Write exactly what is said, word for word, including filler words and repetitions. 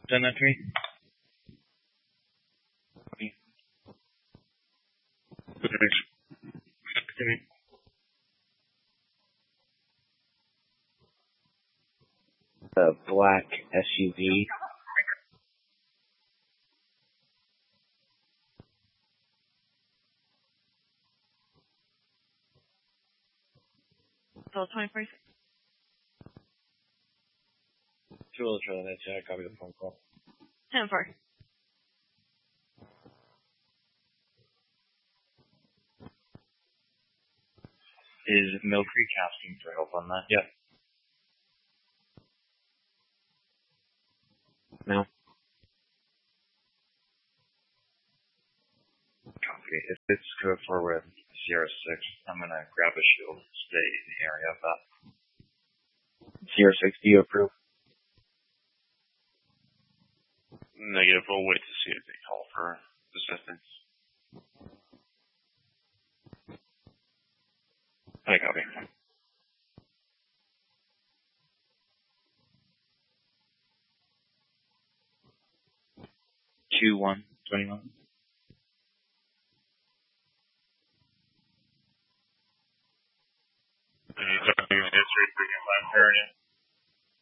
Send that to me. The black S U V. So twenty-four. Two of the trailer net, yeah, copy the phone call. ten four. Is Mill Creek asking for help on that? Yep. No. Copy. If it's code forward Sierra six, I'm gonna grab a shield, stay in the area of that. Sierra six, do you approve? Negative. We'll wait to see if they call for assistance. I copy. Two one twenty one. History, bring in last area.